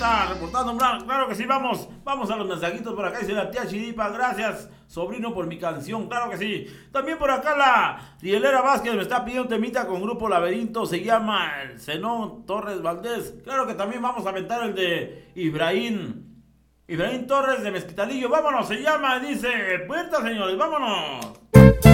está reportando un gran. Claro que sí, vamos a los mensajitos por acá. Dice la tía Chiripa, gracias, sobrino, por mi canción. Claro que sí. También por acá la Rielera Vázquez me está pidiendo un temita con Grupo Laberinto. Se llama el Zenón Torres Valdés. Claro que también vamos a aventar el de Ibrahim Torres de Mezquitalillo. Vámonos, se llama, dice, puerta, señores, vámonos.